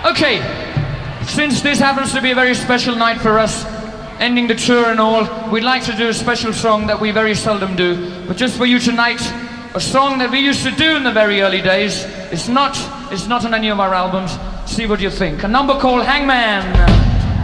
Okay, since this happens to be a very special night for us, ending the tour and all, we'd like to do a special song that we very seldom do, but just for you tonight, a song that we used to do in the very early days. It's not on any of our albums. See what you think. A number called Hangman.